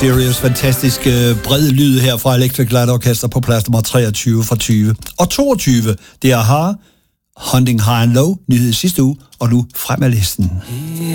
Serious. Fantastisk bred lyd her fra Electric Light Orchestra på plads nummer 23 fra 20. Og 22, det er Hunting High and Low, nyhed sidste uge, og nu frem af listen.